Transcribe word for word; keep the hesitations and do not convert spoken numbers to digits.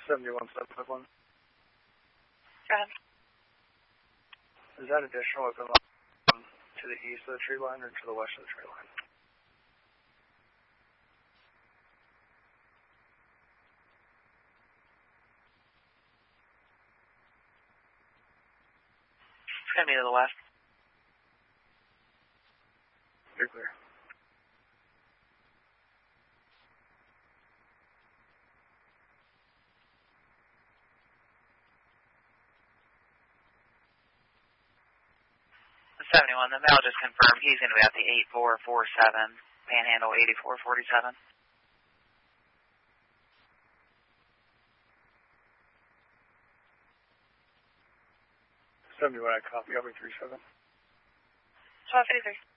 seventy-one seven five one. Go ahead. Is that additional open line to the east of the tree line or to the west of the tree line? It's going to be to the west. You're clear. seventy-one, the mail just confirmed he's going to be at the eight four four seven, Panhandle eighty-four forty-seven. seventy-one, I copy. I'll be three seven. twelve fifty-three.